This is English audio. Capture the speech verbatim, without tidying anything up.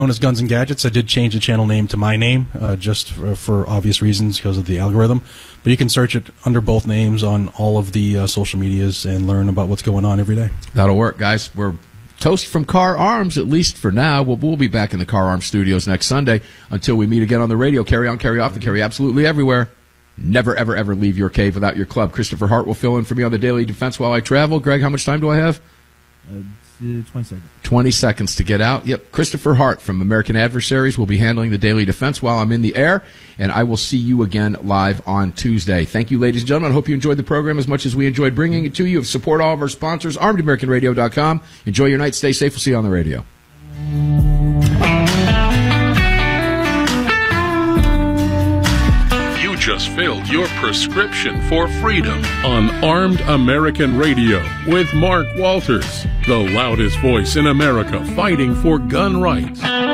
known as Guns and Gadgets. I did change the channel name to my name, uh, just for, for obvious reasons because of the algorithm. But you can search it under both names on all of the uh, social medias and learn about what's going on every day. That'll work, guys. We're toast from Car Arms, at least for now. We'll, we'll be back in the Car Arms studios next Sunday. Until we meet again on the radio, carry on, carry off, and carry absolutely everywhere. Never, ever, ever leave your cave without your club. Christopher Hart will fill in for me on the Daily Defense while I travel. Greg, how much time do I have? Uh, twenty seconds. twenty seconds to get out. Yep, Christopher Hart from American Adversaries will be handling the Daily Defense while I'm in the air, and I will see you again live on Tuesday. Thank you, ladies and gentlemen. I hope you enjoyed the program as much as we enjoyed bringing it to you. Support all of our sponsors, armed american radio dot com. Enjoy your night. Stay safe. We'll see you on the radio. Just filled your prescription for freedom on Armed American Radio with Mark Walters, the loudest voice in America fighting for gun rights.